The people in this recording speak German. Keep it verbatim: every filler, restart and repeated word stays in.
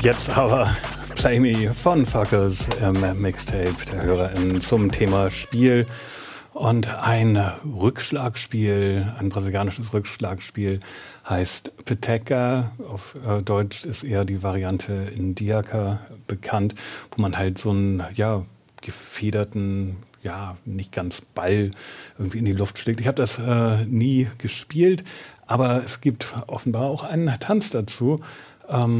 Jetzt aber Play Me von Fuckers im Mixtape der HörerInnen zum Thema Spiel. Und ein Rückschlagspiel, ein brasilianisches Rückschlagspiel heißt Peteca. Auf äh, Deutsch ist eher die Variante Indiaca bekannt, wo man halt so einen ja, gefederten, ja, nicht ganz Ball irgendwie in die Luft schlägt. Ich habe das äh, nie gespielt, aber es gibt offenbar auch einen Tanz dazu. Ähm,